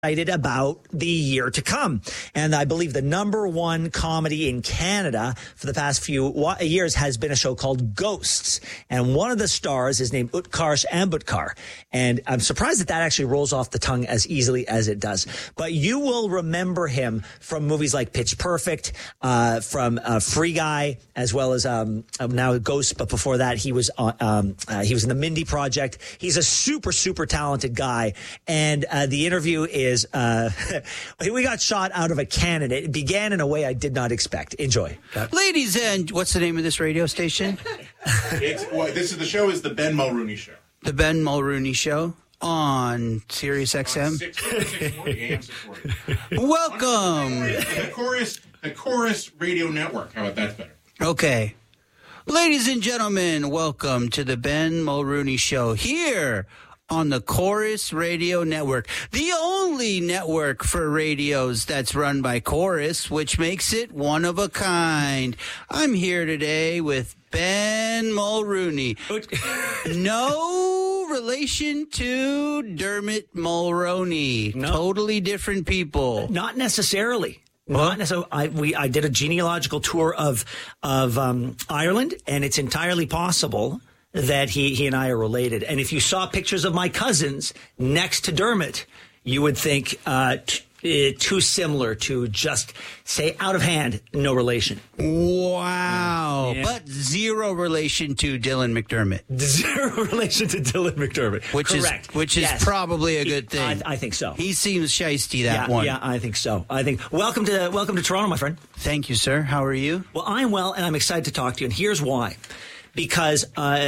excited about the year to come. And I believe the number one comedy in Canada for the past few years has been a show called Ghosts. And one of the stars is named Utkarsh Ambudkar. And I'm surprised that actually rolls off the tongue as easily as it does. But you will remember him from movies like Pitch Perfect, from Free Guy, as well as now Ghosts. But before that, he was in the Mindy Project. He's a super, super talented guy. And the interview is we got shot out of a cannon. It began in a way I did not expect. Enjoy. Ladies and what's the name of this radio station? The show is the Ben Mulrooney Show. The Ben Mulrooney Show on Sirius XM. 640 AM 640. Welcome. The Chorus Radio Network. How about that better? Okay. Ladies and gentlemen, welcome to the Ben Mulrooney Show here on the Chorus Radio Network, the only network for radios that's run by Chorus, which makes it one of a kind. I'm here today with Ben Mulrooney. No relation to Dermot Mulroney. No. Totally different people. Not necessarily. Well, I did a genealogical tour of Ireland, and it's entirely possible that he and I are related. And if you saw pictures of my cousins next to Dermot, you would think too similar to just say out of hand, no relation. Wow. Yeah. But zero relation to Dylan McDermott. Zero relation to Dylan McDermott. Correct. Which is probably a good thing. I think so. He seems shiesty, one. Yeah, I think so. Welcome to Toronto, my friend. Thank you, sir. How are you? Well, I'm well, and I'm excited to talk to you. And here's why. Because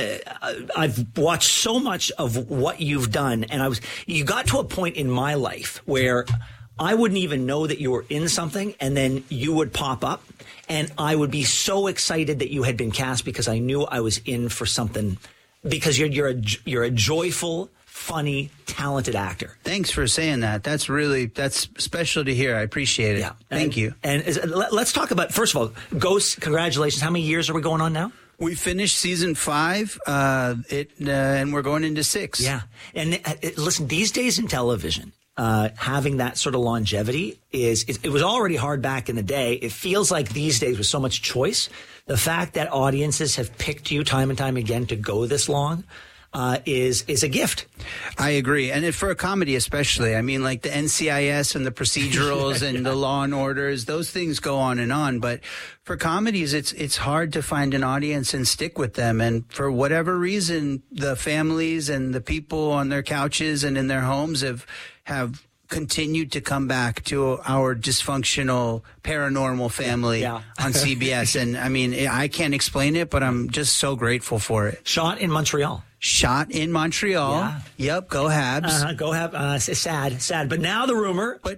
I've watched so much of what you've done, and you got to a point in my life where I wouldn't even know that you were in something, and then you would pop up, and I would be so excited that you had been cast because I knew I was in for something. Because you're a joyful, funny, talented actor. Thanks for saying that. That's special to hear. I appreciate it. Yeah, Thank you. And let's talk about, first of all, Ghosts. Congratulations. How many years are we going on now? We finished season 5, and we're going into 6. Yeah. And listen, these days in television, having that sort of longevity it was already hard back in the day. It feels like these days with so much choice, the fact that audiences have picked you time and time again to go this long is a gift. I agree. And for a comedy especially, I mean, like the NCIS and the procedurals and the Law and Orders, those things go on and on. But for comedies, it's hard to find an audience and stick with them. And for whatever reason, the families and the people on their couches and in their homes have continued to come back to our dysfunctional paranormal family on CBS. And I mean, I can't explain it, but I'm just so grateful for it. Shot in Montreal. Yeah. Yep. Go Habs. Go Habs. Sad. But now the rumor. But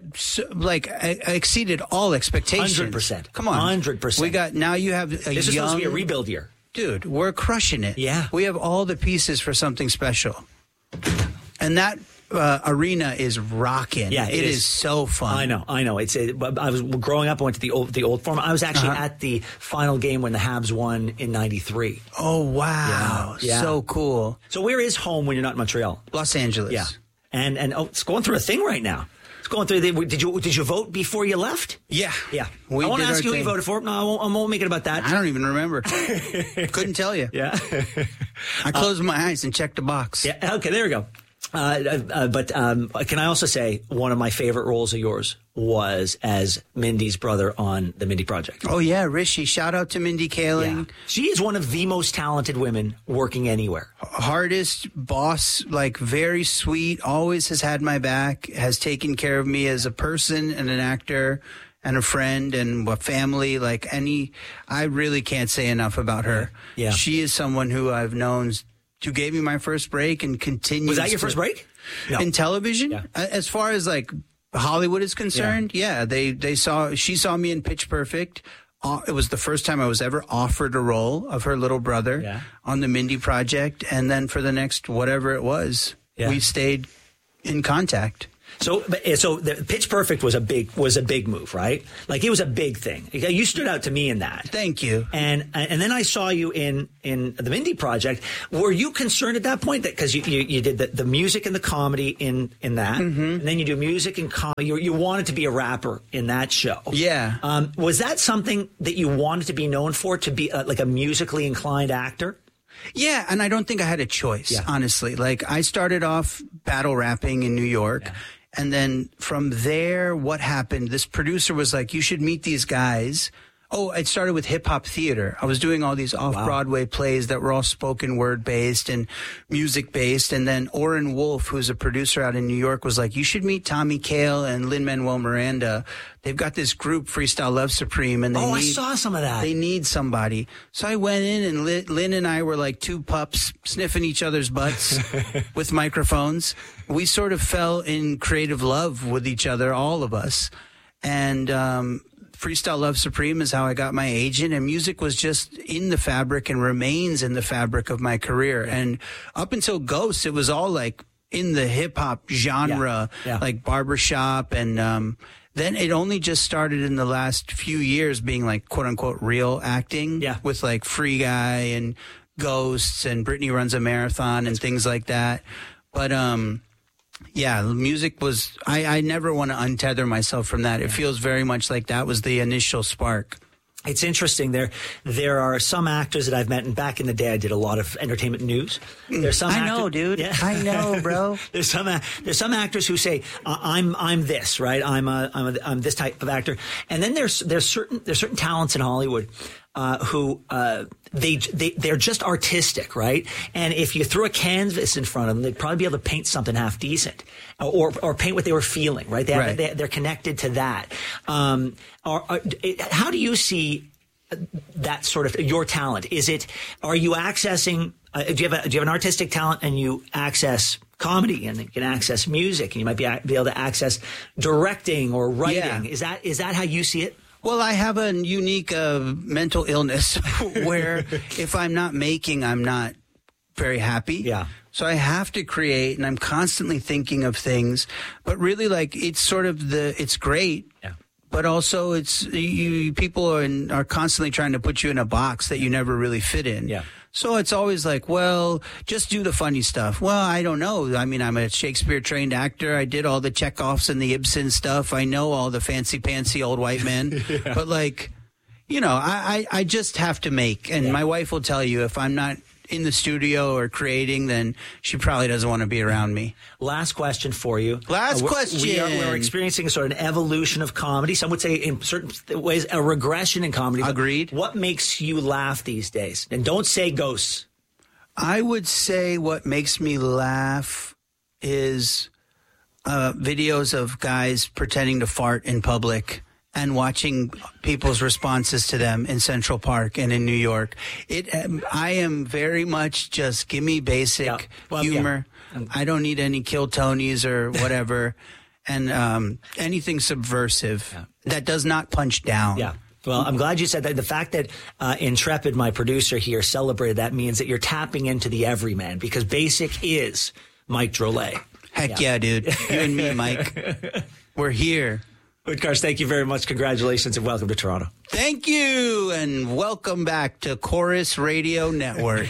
exceeded all expectations. 100%. Come on. 100%. Now you have This is supposed to be a rebuild year. Dude, we're crushing it. Yeah. We have all the pieces for something special. And that arena is rocking. Yeah, it is so fun. I know. I was growing up. I went to the old Forum. I was actually at the final game when the Habs won in '93. Oh wow! Yeah. So cool. So where is home when you're not in Montreal? Los Angeles. Yeah, and it's going through a thing right now. It's going through. Did you vote before you left? Yeah. I won't ask you who you voted for. No, I won't make it about that. I don't even remember. Couldn't tell you. Yeah. I closed my eyes and checked the box. Yeah. Okay. There we go. But can I also say one of my favorite roles of yours was as Mindy's brother on the Mindy Project. Oh, yeah, Rishi. Shout out to Mindy Kaling. Yeah. She is one of the most talented women working anywhere. Hardest boss, very sweet, always has had my back, has taken care of me as a person and an actor and a friend and a family. I really can't say enough about her. Yeah. She is someone who I've known who gave me my first break and continues. Was that your first break? No. In television? Yeah. As far as Hollywood is concerned, she saw me in Pitch Perfect. It was the first time I was ever offered a role of her little brother on the Mindy Project. And then for the next whatever it was, we stayed in contact. So the Pitch Perfect was a big move, right? Like it was a big thing. You stood out to me in that. Thank you. And then I saw you in the Mindy Project. Were you concerned at that point that because you did the music and the comedy in that, and then you do music and comedy, you wanted to be a rapper in that show? Yeah. Was that something that you wanted to be known for, to be like a musically inclined actor? Yeah, and I don't think I had a choice, honestly. Like, I started off battle rapping in New York, and then from there, what happened? This producer was like, you should meet these guys. Oh, it started with hip-hop theater. I was doing all these off-Broadway plays that were all spoken word-based and music-based, and then Oren Wolf, who's a producer out in New York, was like, you should meet Tommy Kail and Lin-Manuel Miranda. They've got this group, Freestyle Love Supreme, and I saw some of that. They need somebody. So I went in, and Lynn and I were like two pups sniffing each other's butts with microphones. We sort of fell in creative love with each other, all of us. And Freestyle Love Supreme is how I got my agent, and music was just in the fabric and remains in the fabric of my career. Yeah. And up until Ghosts, it was all like in the hip hop genre, like barbershop. And then it only just started in the last few years being like quote unquote real acting with like Free Guy and Ghosts and Brittany Runs a Marathon and things like that. But, yeah, music was, I never want to untether myself from that. It feels very much like that was the initial spark. It's interesting. There are some actors that I've met, and back in the day, I did a lot of entertainment news. There's some I know, dude. Yeah. I know, bro. There's some actors who say I'm this, right? I'm this type of actor, and then there's certain talents in Hollywood who they're just artistic, right? And if you threw a canvas in front of them, they'd probably be able to paint something half decent, or paint what they were feeling, right? They're connected to that. How do you see that sort of your talent? Are you accessing? Do you have an artistic talent and you access comedy and you can access music and you might be able to access directing or writing? Yeah. Is that how you see it? Well, I have a unique mental illness where if I'm not making, I'm not very happy. Yeah. So I have to create, and I'm constantly thinking of things. But really, like, it's sort of it's great. Yeah. But also, it's people are constantly trying to put you in a box that you never really fit in. Yeah. So it's always like, well, just do the funny stuff. Well, I don't know. I mean, I'm a Shakespeare-trained actor. I did all the Chekhovs and the Ibsen stuff. I know all the fancy-pantsy old white men. But, like, you know, I just have to make. And my wife will tell you if I'm not in the studio or creating, then she probably doesn't want to be around me. Last question for you. Question. We're experiencing a sort of an evolution of comedy. Some would say in certain ways a regression in comedy. Agreed. What makes you laugh these days? And don't say Ghosts. I would say what makes me laugh is videos of guys pretending to fart in public and watching people's responses to them in Central Park and in New York. I am very much just give me basic humor. Yeah. I don't need any Kill Tonys or whatever. And anything subversive that does not punch down. Yeah. Well, I'm glad you said that. The fact that Intrepid, my producer here, celebrated that means that you're tapping into the everyman, because basic is Mike Drolet. Heck yeah, dude. You and me, Mike. We're here. Utkarsh, thank you very much. Congratulations and welcome to Toronto. Thank you, and welcome back to Chorus Radio Network.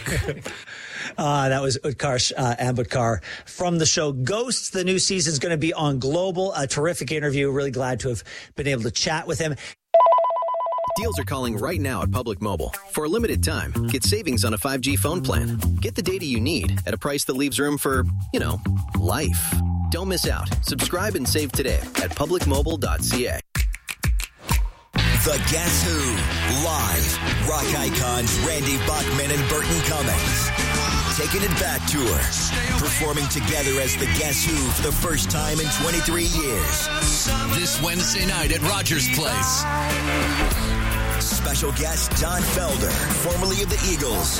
That was Utkarsh Ambudkar from the show Ghosts. The new season is going to be on Global. A terrific interview. Really glad to have been able to chat with him. Deals are calling right now at Public Mobile. For a limited time, get savings on a 5G phone plan. Get the data you need at a price that leaves room for, life. Don't miss out. Subscribe and save today at publicmobile.ca. The Guess Who Live. Rock icons Randy Bachman and Burton Cummings. Taking it back tour. Performing together as the Guess Who for the first time in 23 years. This Wednesday night at Rogers Place. Special guest Don Felder, formerly of the Eagles.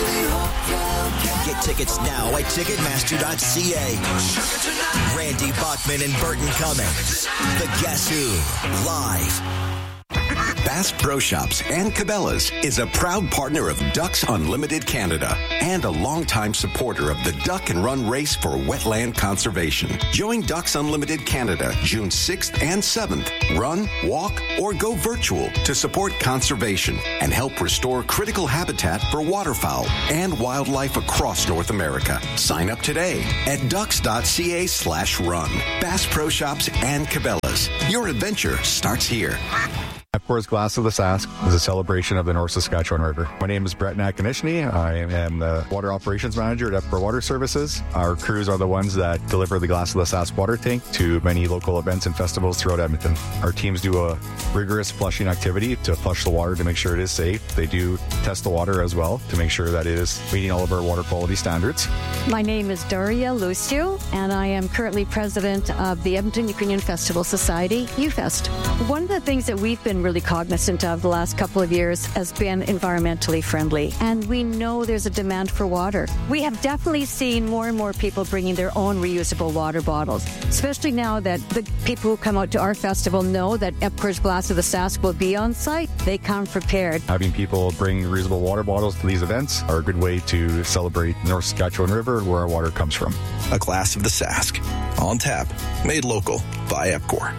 Get tickets now at Ticketmaster.ca. Randy Bachman and Burton Cummings. The Guess Who Live. Bass Pro Shops and Cabela's is a proud partner of Ducks Unlimited Canada and a longtime supporter of the Duck and Run Race for Wetland Conservation. Join Ducks Unlimited Canada June 6th and 7th. Run, walk, or go virtual to support conservation and help restore critical habitat for waterfowl and wildlife across North America. Sign up today at ducks.ca/run. Bass Pro Shops and Cabela's. Your adventure starts here. EPCOR's Glass of the Sask is a celebration of the North Saskatchewan River. My name is Brett Nakanishny. I am the Water Operations Manager at EPCOR Water Services. Our crews are the ones that deliver the Glass of the Sask water tank to many local events and festivals throughout Edmonton. Our teams do a rigorous flushing activity to flush the water to make sure it is safe. They do test the water as well to make sure that it is meeting all of our water quality standards. My name is Daria Lucio, and I am currently president of the Edmonton Ukrainian Festival Society, UFest. One of the things that we've been really cognizant of the last couple of years has been environmentally friendly, and we know there's a demand for water. We have definitely seen more and more people bringing their own reusable water bottles, especially now that the people who come out to our festival know that EPCOR's Glass of the Sask will be on site. They come prepared. Having people bring reusable water bottles to these events are a good way to celebrate the North Saskatchewan River, where our water comes from. A Glass of the Sask. On tap. Made local by EPCOR.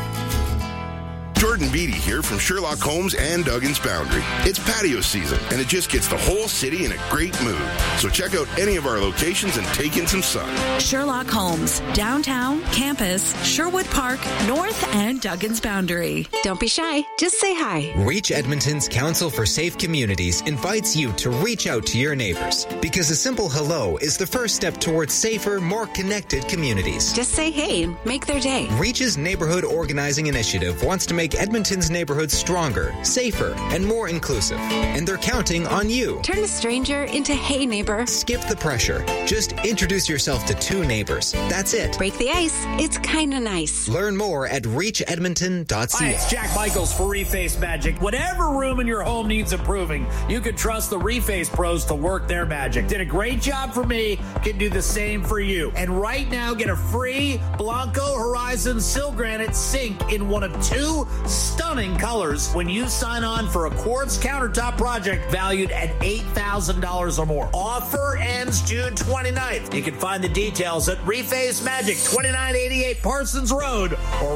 Jordan Beatty here from Sherlock Holmes and Duggan's Boundary. It's patio season, and it just gets the whole city in a great mood. So check out any of our locations and take in some sun. Sherlock Holmes, downtown, campus, Sherwood Park, North, and Duggan's Boundary. Don't be shy. Just say hi. Reach Edmonton's Council for Safe Communities invites you to reach out to your neighbors, because a simple hello is the first step towards safer, more connected communities. Just say hey and make their day. Reach's Neighborhood Organizing Initiative wants to make Edmonton's neighborhoods stronger, safer, and more inclusive. And they're counting on you. Turn a stranger into hey neighbor. Skip the pressure. Just introduce yourself to two neighbors. That's it. Break the ice. It's kind of nice. Learn more at reachedmonton.ca. Hi, it's Jack Michaels for Reface Magic. Whatever room in your home needs improving, you can trust the Reface pros to work their magic. Did a great job for me, can do the same for you. And right now, get a free Blanco Horizon Silgranite sink in one of two stunning colors when you sign on for a quartz countertop project valued at $8,000 or more. Offer ends June 29th. You can find the details at Reface Magic, 2988 Parsons Road, or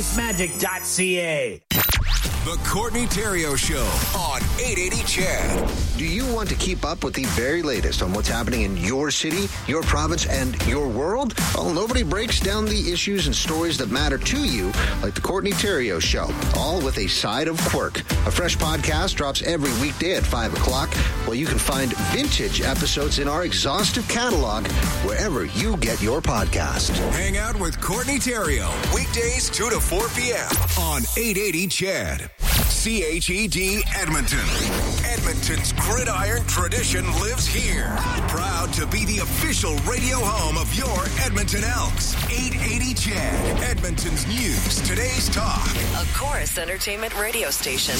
refacemagic.ca. The Courtney Theriault Show on 880 CHED. Do you want to keep up with the very latest on what's happening in your city, your province, and your world? Well, nobody breaks down the issues and stories that matter to you like the Courtney Theriault Show, all with a side of quirk. A fresh podcast drops every weekday at 5 o'clock, where you can find vintage episodes in our exhaustive catalog wherever you get your podcast. Hang out with Courtney Theriault, weekdays 2 to 4 p.m. on 880 CHED. CHED Edmonton. Edmonton's gridiron tradition lives here. Proud to be the official radio home of your Edmonton Elks. 880 CHED. Edmonton's news, today's talk. A Chorus Entertainment radio station.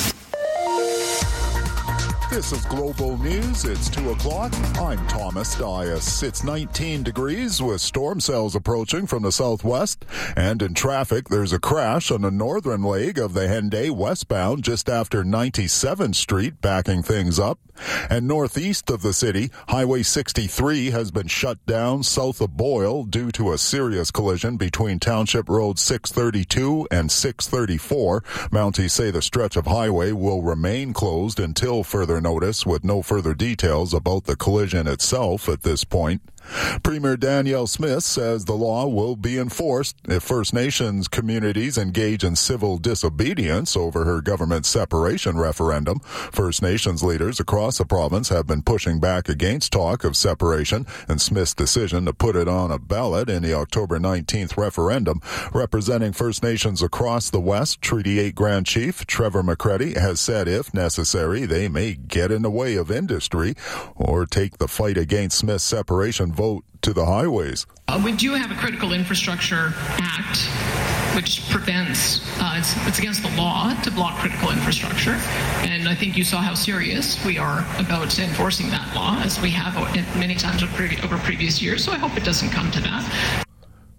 This is Global News. It's 2 o'clock. I'm Thomas Dias. It's 19 degrees with storm cells approaching from the southwest. And in traffic, there's a crash on the northern leg of the Henday westbound just after 97th Street, backing things up. And northeast of the city, Highway 63 has been shut down south of Boyle due to a serious collision between Township Road 632 and 634. Mounties say the stretch of highway will remain closed until further notice, with no further details about the collision itself at this point. Premier Danielle Smith says the law will be enforced if First Nations communities engage in civil disobedience over her government separation referendum. First Nations leaders across the province have been pushing back against talk of separation and Smith's decision to put it on a ballot in the October 19th referendum. Representing First Nations across the West, Treaty 8 Grand Chief Trevor McCready has said if necessary, they may get in the way of industry or take the fight against Smith's separation vote to the highways. We do have a Critical Infrastructure Act, which prevents, it's against the law to block critical infrastructure. And I think you saw how serious we are about enforcing that law, as we have many times over previous years. So I hope it doesn't come to that.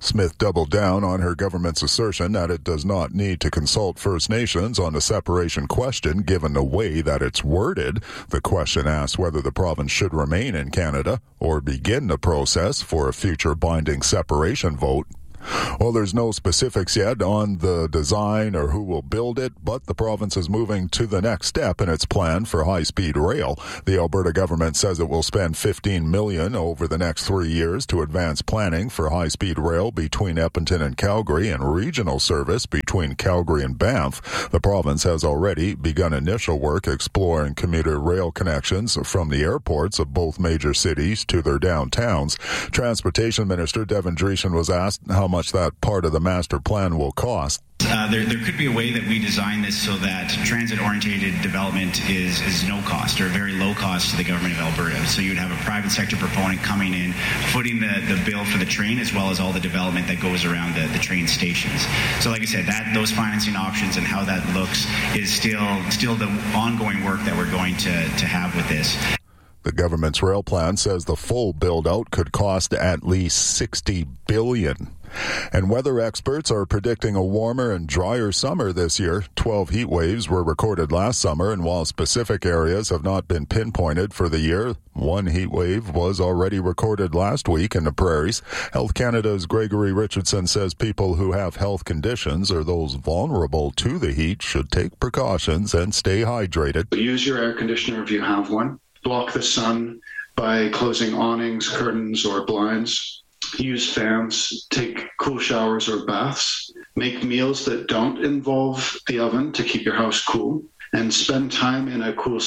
Smith doubled down on her government's assertion that it does not need to consult First Nations on the separation question, given the way that it's worded. The question asks whether the province should remain in Canada or begin the process for a future binding separation vote. Well, there's no specifics yet on the design or who will build it, but the province is moving to the next step in its plan for high-speed rail. The Alberta government says it will spend $15 million over the next 3 years to advance planning for high-speed rail between Edmonton and Calgary and regional service between Calgary and Banff. The province has already begun initial work exploring commuter rail connections from the airports of both major cities to their downtowns. Transportation Minister Devin Dreeshen was asked how much that part of the master plan will cost. There could be a way that we design this so that transit-oriented development is no cost or very low cost to the government of Alberta. So you would have a private sector proponent coming in, footing the bill for the train as well as all the development that goes around the train stations. So like I said, those financing options and how that looks is still the ongoing work that we're going to have with this. The government's rail plan says the full build-out could cost at least $60 billion. And weather experts are predicting a warmer and drier summer this year. 12 heat waves were recorded last summer, and while specific areas have not been pinpointed for the year, one heat wave was already recorded last week in the prairies. Health Canada's Gregory Richardson says people who have health conditions or those vulnerable to the heat should take precautions and stay hydrated. Use your air conditioner if you have one. Block the sun by closing awnings, curtains, or blinds. Use fans. Take cool showers or baths. Make meals that don't involve the oven to keep your house cool. And spend time in a cool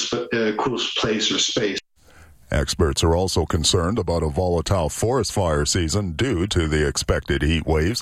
place or space. Experts are also concerned about a volatile forest fire season due to the expected heat waves.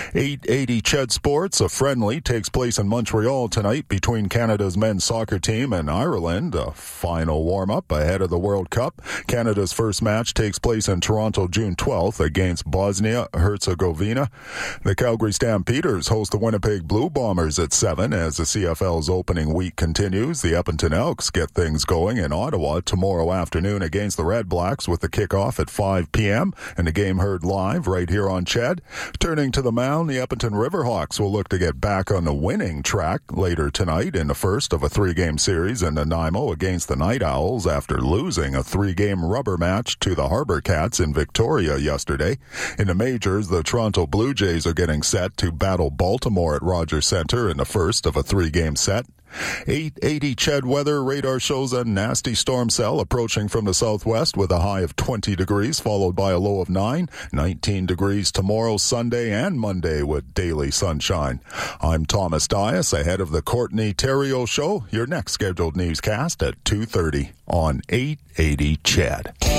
880 Ched Sports, a friendly, takes place in Montreal tonight between Canada's men's soccer team and Ireland, a final warm-up ahead of the World Cup. Canada's first match takes place in Toronto June 12th against Bosnia-Herzegovina. The Calgary Stampeders host the Winnipeg Blue Bombers at 7 as the CFL's opening week continues. The Edmonton Elks get things going in Ottawa tomorrow afternoon against the Red Blacks with the kickoff at 5 p.m. and the game heard live right here on Ched. Turning to the mound, the Edmonton Riverhawks will look to get back on the winning track later tonight in the first of a 3-game series in Nanaimo against the Night Owls after losing a 3-game rubber match to the Harbour Cats in Victoria yesterday. In the majors, the Toronto Blue Jays are getting set to battle Baltimore at Rogers Centre in the first of a 3-game set. 880 Ched weather radar shows a nasty storm cell approaching from the southwest with a high of 20 degrees followed by a low of 9. 19 degrees tomorrow, Sunday and Monday with daily sunshine. I'm Thomas Dias ahead of the Courtney Theriault Show. Your next scheduled newscast at 2:30 on 880 Ched.